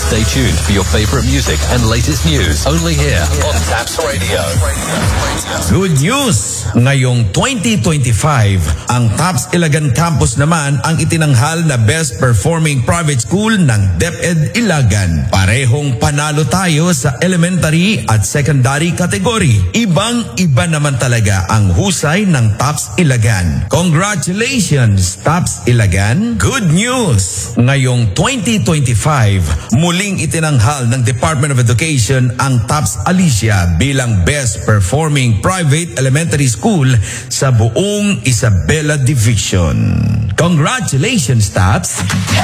Stay tuned for your favorite music and latest news only here on Taps Radio. Good news! Ngayong 2025, ang TAPS Ilagan Campus naman ang itinanghal na Best Performing Private School ng DepEd Ilagan. Parehong panalo tayo sa elementary at secondary category. Ibang-iba naman talaga ang husay ng TAPS Ilagan. Congratulations, TAPS Ilagan! Good news! Ngayong 2025, muling itinanghal ng Department of Education ang TAPS Alicia bilang Best Performing Private Elementary School sa buong Isabela Division. Congratulations, TAPS!